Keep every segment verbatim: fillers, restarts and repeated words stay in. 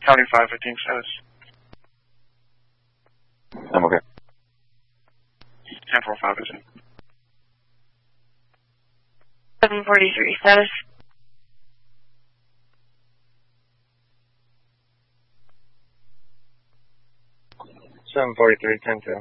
County five fifteen status. I'm okay. ten four five is in. seven forty-three status. seven forty-three, ten two.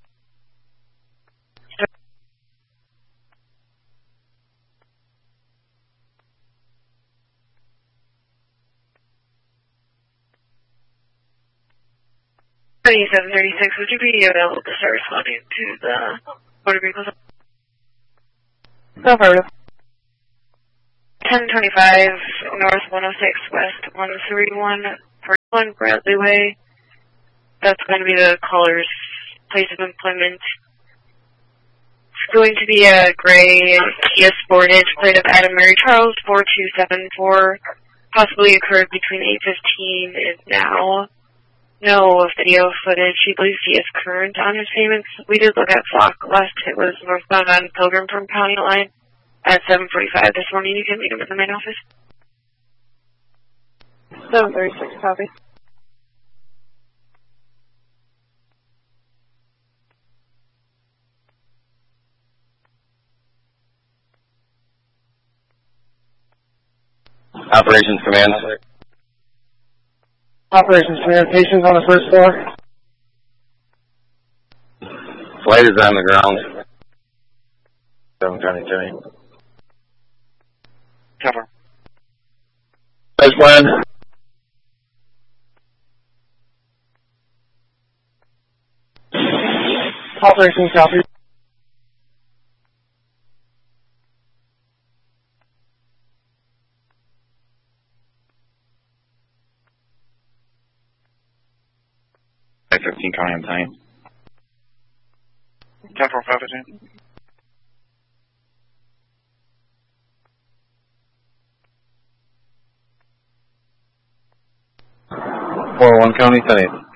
twenty-seven thirty-six, would you be available to start responding to the motor vehicles? Affirmative. ten twenty-five, north one oh six, west one thirty-one, forty-one Bradley Way. That's going to be the caller's place of employment. It's going to be a gray Kia Sportage, plate of Adam Mary Charles, four two seven four, possibly occurred between eight fifteen and now. No video footage. He believes he is current on his payments. We did look at Flock. Last hit was northbound on Pilgrim from County Line at seven forty-five this morning. You can meet him at the main office. seven thirty-six, copy. Operations Command. Operations Command, patients on the first floor. Flight is on the ground. seven twenty-three. Cover. Nice plan. Operations copy. fifteen County on time. ten four five is in. four one County, ten eight.